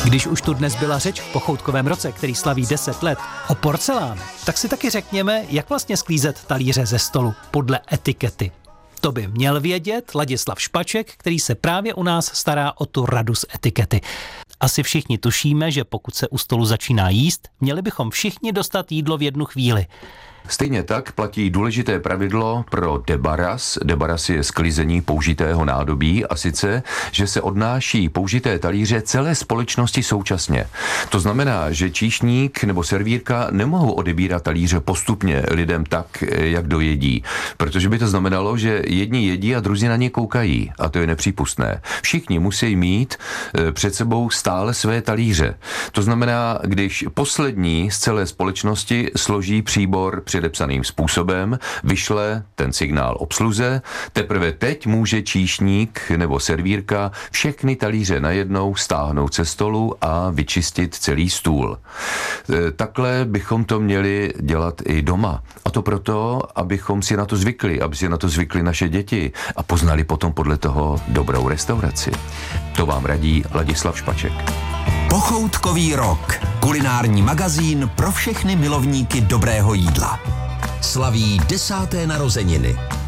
Když už tu dnes byla řeč v pochoutkovém roce, který slaví 10 let, o porcelánu, tak si taky řekněme, jak vlastně sklízet talíře ze stolu podle etikety. To by měl vědět Ladislav Špaček, který se právě u nás stará o tu radu z etikety. Asi všichni tušíme, že pokud se u stolu začíná jíst, měli bychom všichni dostat jídlo v jednu chvíli. Stejně tak platí důležité pravidlo pro debaras. Debaras je sklizení použitého nádobí a sice, že se odnáší použité talíře celé společnosti současně. To znamená, že číšník nebo servírka nemohou odebírat talíře postupně lidem tak, jak dojedí, protože by to znamenalo, že jedni jedí a druzí na ně koukají a to je nepřípustné. Všichni musí mít před sebou stále své talíře. To znamená, když poslední z celé společnosti složí příbor předepsaným způsobem, vyšle ten signál obsluze, teprve teď může číšník nebo servírka všechny talíře najednou stáhnout ze stolu a vyčistit celý stůl. Takhle bychom to měli dělat i doma. A to proto, abychom si na to zvykli, aby si na to zvykli naše děti a poznali potom podle toho dobrou restauraci. To vám radí Ladislav Špaček. Pochoutkový rok. Kulinární magazín pro všechny milovníky dobrého jídla. Slaví 10. narozeniny.